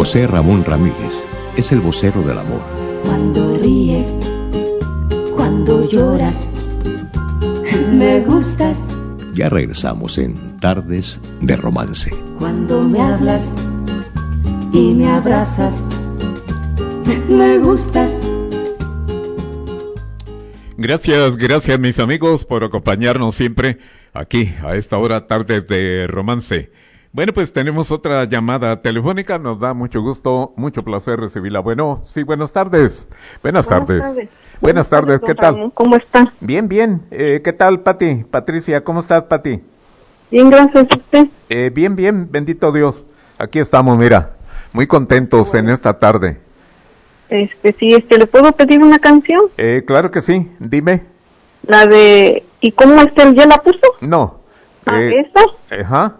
José Ramón Ramírez es el vocero del amor. Cuando ríes, cuando lloras, me gustas. Ya regresamos en Tardes de Romance. Cuando me hablas y me abrazas, me gustas. Gracias mis amigos por acompañarnos siempre aquí a esta hora, Tardes de Romance. Bueno, pues tenemos otra llamada telefónica, nos da mucho gusto, mucho placer recibirla. Bueno, sí, buenas tardes. Buenas tardes. Buenas tardes, ¿qué tal? ¿Cómo está? Bien. ¿Qué tal, Pati? Patricia, ¿cómo estás, Pati? Bien, gracias a usted. Bien, bendito Dios. Aquí estamos, mira, muy contentos en esta tarde. Sí, ¿le puedo pedir una canción? Claro que sí, dime. La de, ¿y cómo ya la puso? No. ¿Esa? Ajá.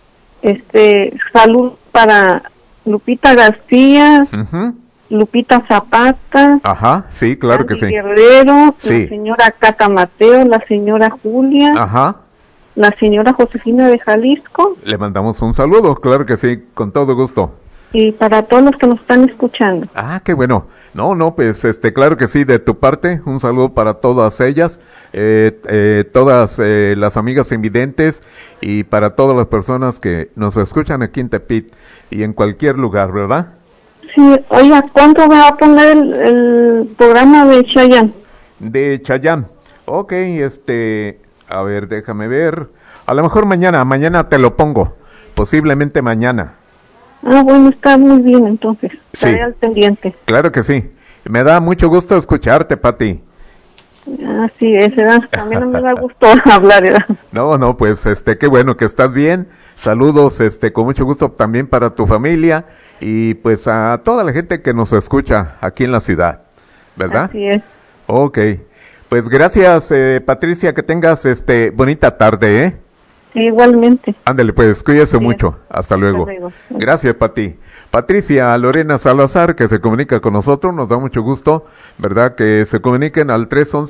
Salud para Lupita García, Lupita Zapata. Ajá, sí, claro que sí. Guerrero, sí. La señora Cata Mateo, la señora Julia. Ajá. La señora Josefina de Jalisco. Le mandamos un saludo, claro que sí, con todo gusto. Y para todos los que nos están escuchando. Ah, qué bueno. No, pues claro que sí, de tu parte, un saludo para todas ellas, todas las amigas invidentes y para todas las personas que nos escuchan aquí en Tepit y en cualquier lugar, ¿verdad? Sí, oiga, ¿cuándo va a poner el programa de Chayanne? De Chayanne. Ok, a ver, déjame ver. A lo mejor mañana te lo pongo, posiblemente mañana. Ah, bueno, está muy bien, entonces. Estaré al pendiente. Claro que sí. Me da mucho gusto escucharte, Pati. Sí, a mí no me da gusto hablar, ¿verdad? No, pues, qué bueno que estás bien. Saludos, con mucho gusto también para tu familia y pues a toda la gente que nos escucha aquí en la ciudad, ¿verdad? Así es. Ok. Pues gracias, Patricia, que tengas, bonita tarde, ¿eh? Igualmente. Ándale, pues, cuídese mucho. Hasta luego. Gracias, Pati. Patricia Lorena Salazar, que se comunica con nosotros, nos da mucho gusto, ¿verdad? Que se comuniquen al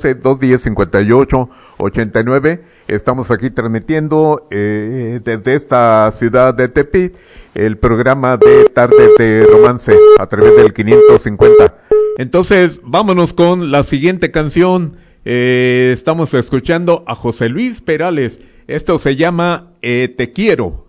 311-210-5889. Estamos aquí transmitiendo desde esta ciudad de Tepit el programa de Tarde de Romance a través del 550. Entonces, vámonos con la siguiente canción. Estamos escuchando a José Luis Perales. Esto se llama Te Quiero.